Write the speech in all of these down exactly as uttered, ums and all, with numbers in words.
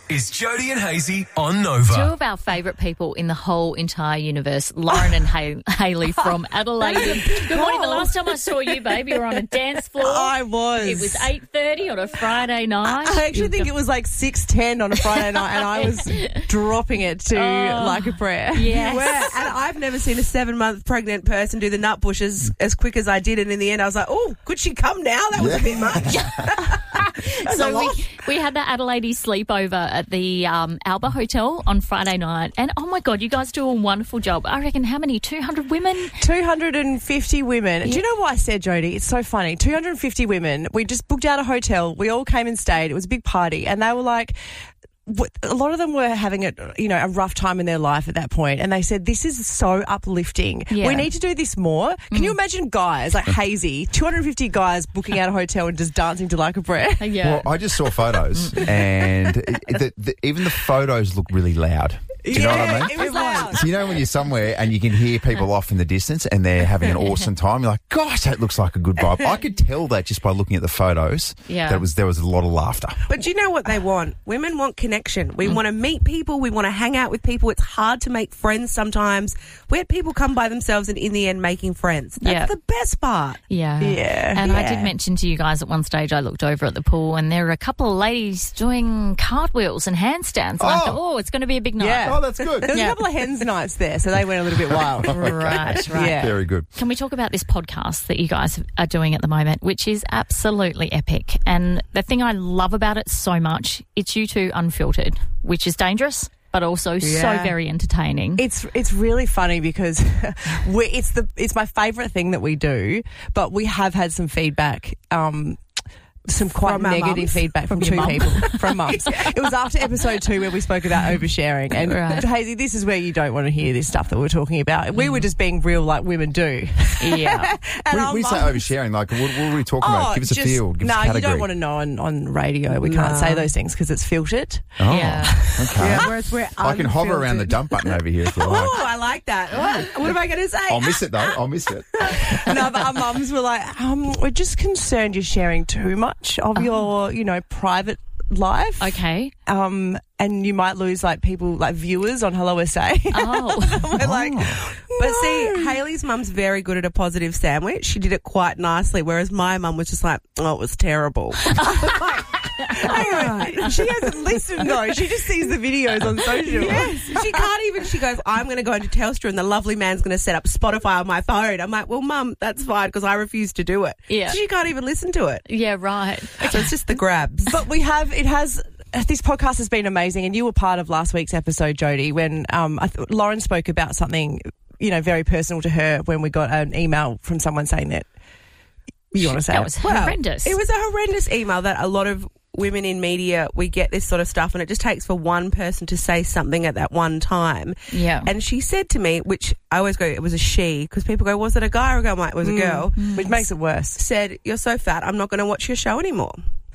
is Jody and Hazy on Nova. Two of our favourite people in the whole entire universe, Lauren and Hay- Hayley from Adelaide. Good morning. The last time I saw you, babe, you were on a dance floor. I was. It was eight thirty on a Friday night. I actually think it was like six ten on a Friday night, and I was dropping it to Oh. Like a Prayer. Yes. You were, and I've never seen a seven-month pregnant person do the nut bush as, as quick as I did, and in the end I was like, oh, could she come now? That was a bit much. So we, we had the Adelaide sleepover at the um, Alba Hotel on Friday night, and oh my God, you guys do a wonderful job. I reckon how many? two hundred women? two hundred fifty women. Do you know what I said, Jody? It's so funny. two hundred fifty women. We just booked out a hotel. We all came and stayed. It was a big party, and they were like, a lot of them were having a, you know, a rough time in their life at that point, and they said, this is so uplifting. Yeah. We need to do this more. Can mm. you imagine guys like Hazy, two hundred fifty guys booking out a hotel and just dancing to Like a Prayer? Yeah. Well, I just saw photos, and the, the, even the photos look really loud. Do you yeah, know what I mean? It was loud. So you know when you're somewhere and you can hear people off in the distance and they're having an awesome time, you're like, gosh, that looks like a good vibe. I could tell that just by looking at the photos. Yeah. That it was there was a lot of laughter. But do you know what they want? Women want connection. We mm. want to meet people. We want to hang out with people. It's hard to make friends sometimes. We had people come by themselves and in the end making friends. That's yeah. the best part. Yeah. Yeah. And yeah. I did mention to you guys at one stage I looked over at the pool and there were a couple of ladies doing cartwheels and handstands. And oh. I thought, oh, it's going to be a big night. Yeah. Oh, that's good. There was Yeah. a couple of hens nights there, so they went a little bit wild. Right, right. Yeah. Very good. Can we talk about this podcast that you guys are doing at the moment, which is absolutely epic? And the thing I love about it so much, it's you two unfiltered, which is dangerous, but also Yeah. so very entertaining. It's it's really funny because we it's the it's my favourite thing that we do, but we have had some feedback. Um, Some quite From our negative mums? feedback from, From two your mum? people, from mums. It was after episode two where we spoke about oversharing. And Right. Hazy, this is where you don't want to hear this stuff that we're talking about. We were just being real like women do. Yeah. And We, our we say mums- oversharing. Like, what, what are we talking Oh, about? Give us a just- feel. Give no, us a you category. don't want to know on, on radio. We can't No. say those things because it's filtered. Oh, Yeah. okay. Yeah, whereas we're I can hover around the unfiltered. dump button over here if you like. Oh, I like that. Oh, what am I going to say? I'll miss it, though. I'll miss it. No, but our mums were like, um, we're just concerned you're sharing too much of your, you know, private life. Okay. Um, and you might lose like people, like viewers on Hello S A. Oh. We're like, But see, Hayley's mum's very good at a positive sandwich. She did it quite nicely, whereas my mum was just like, oh, it was terrible. like, hang on, she hasn't listened though. She just sees the videos on social. Yes. She can't even, she goes, I'm going to go into Telstra and the lovely man's going to set up Spotify on my phone. I'm like, well, mum, that's fine because I refuse to do it. Yeah. So she can't even listen to it. Yeah, right. So it's just the grabs. But we have, it has, this podcast has been amazing, and you were part of last week's episode, Jody, when um, I th- Lauren spoke about something, you know, very personal to her when we got an email from someone saying that, you want to say That it? was Well, horrendous. It was a horrendous email that a lot of women in media, we get this sort of stuff and it just takes for one person to say something at that one time. Yeah. And she said to me, which I always go, it was a she, because people go, was it a guy or a girl? I'm like, it was a girl. Which makes it worse. Said, you're so fat, I'm not going to watch your show anymore.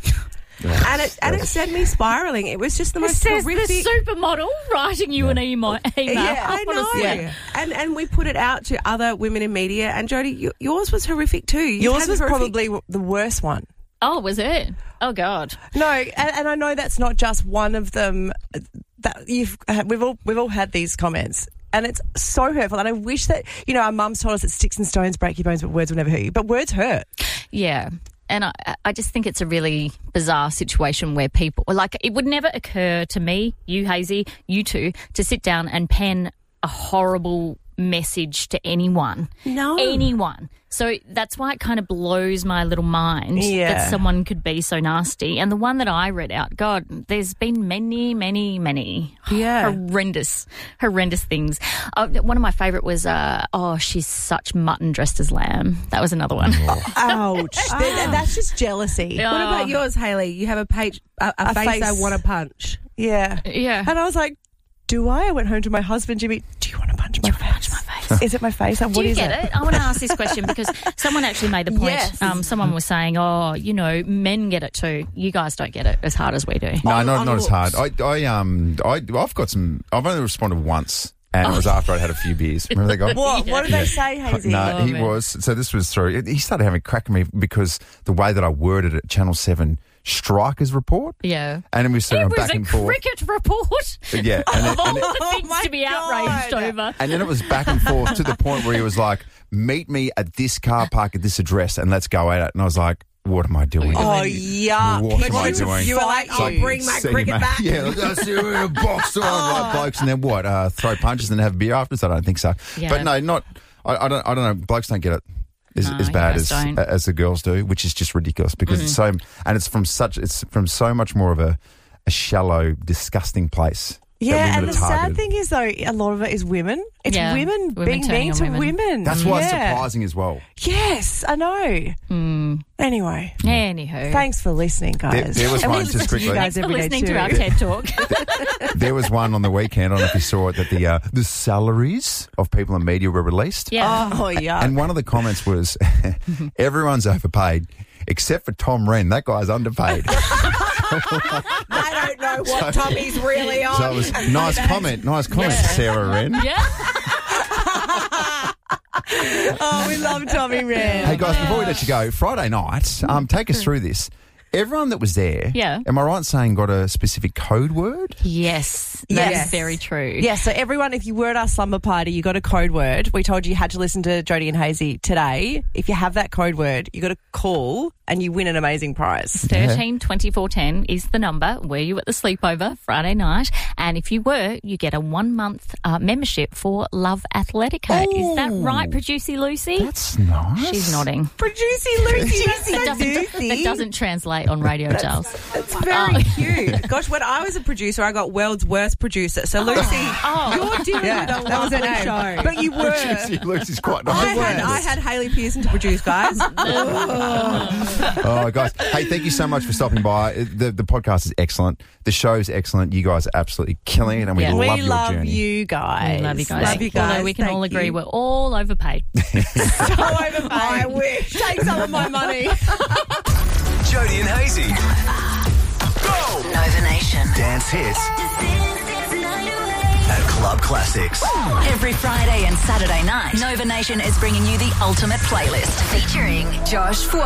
And it and it sent me spiraling. It was just the It most says horrific. the supermodel writing you an email. email. Yeah, I know. Honestly. And and we put it out to other women in media. And Jody, you, yours was horrific too. You've Yours had was horrific- probably w- the worst one. Oh, was it? Oh, God. No, and, and I know that's not just one of them. That you've uh, we've all we've all had these comments, and it's so hurtful. And I wish that, you know, our mums told us that sticks and stones break your bones, but words will never hurt you. But words hurt. Yeah. And I, I just think it's a really bizarre situation where people, like, it would never occur to me, you, Hazy, you two, to sit down and pen a horrible message to anyone. No. Anyone. So that's why it kind of blows my little mind Yeah. that someone could be so nasty. And the one that I read out, God, there's been many, many, many Yeah. horrendous, horrendous things. Uh, one of my favourite was, uh, oh, she's such mutton dressed as lamb. That was another one. Ouch. That- that's just jealousy. Yeah. What about yours, Hayley? You have a page, a, a, A face, face. I want to punch. Yeah. Yeah. And I was like, do I? I went home to my husband, Jimmy, do you want to punch my face? Punch my face. Is it my face? What Do you is get it? I want to ask this question because someone actually made the point. Yes. Um, someone was saying, oh, you know, men get it too. You guys don't get it as hard as we do. No, On- not, on not as looks. hard. I, I, um, I, I've got some. I've only responded once, and it was after I'd had a few beers. Remember that guy? What? What did they say, Hazy? No, Oh, he man. was. So this was through. He started having a crack at me because the way that I worded it, Channel Seven strikers report. Yeah. And then we started It was back a and forth. cricket report. Yeah. And then, Of all and, then, the things my to be God. outraged over. and then it was back and forth to the point where he was like, meet me at this car park at this address and let's go at it. And I was like, what am I doing? Oh, yuck. What He am I wanted to doing? You were like, fight I'll you. bring my See, cricket mate. back. Yeah, let's do a box on like blokes and then what? Uh, throw punches and have a beer afterwards? I don't think so. Yeah. But no, not. I, I don't. I don't know. Blokes don't get it as, No, as you bad guys as don't. as the girls do, which is just ridiculous because it's so and it's from such it's from so much more of a, a shallow, disgusting place. that Yeah, women and are the sad targeted. thing is, though, a lot of it is women. It's Yeah, women, women being turning mean on to women. women. That's why it's Yeah. surprising as well. Yes, I know. Anyway, Anywho. thanks for listening, There, guys. there was And we one listen just to you quickly. guys Thanks for every day listening too. to our TED Talk. There was one on the weekend. I don't know if you saw it that the uh, the salaries of people in media were released. Yeah. Oh, yeah. And one of the comments was, everyone's overpaid except for Tom Wren. That guy's underpaid. I don't know what Tommy's really on. So it was nice comment, nice comment, Sarah Wren. Yeah. Oh, we love Tommy Wren. Hey guys, before we let you go, Friday night, um, take us through this. Everyone that was there, Yeah. am I right in saying got a specific code word? Yes. Yes. That is very true. Yeah, so everyone, if you were at our slumber party, you got a code word. We told you you had to listen to Jodie and Hazy today. If you have that code word, you got to call and you win an amazing prize. thirteen twenty-four ten is the number. Were you at the sleepover Friday night? And if you were, you get a one month uh, membership for Love Athletica. Is that Ooh. right, Producer Lucy? That's nice. She's nodding. Producer Lucy, that's That so doesn't, juicy. that doesn't translate on radio, Charles. It's very cute. Gosh, when I was a producer, I got world's worst producer. So, Lucy, you're dealing Yeah, with a that was her lovely name. show. But you were. Lucy, Lucy's quite I nice. had, I had Hayley Pearson to produce, guys. Oh, guys. Hey, thank you so much for stopping by. The, the podcast is excellent. The show's excellent. You guys are absolutely killing it, and we Yeah. love We your love journey. you guys. Love you guys. Love you guys. Although we can Thank all agree you. we're all overpaid. So overpaid. I wish. Take some of my money. Jodie and Hazy. Go! Nova Nation. Dance hits at Club Classics. Every Friday and Saturday night, Nova Nation is bringing you the ultimate playlist featuring Josh Fua.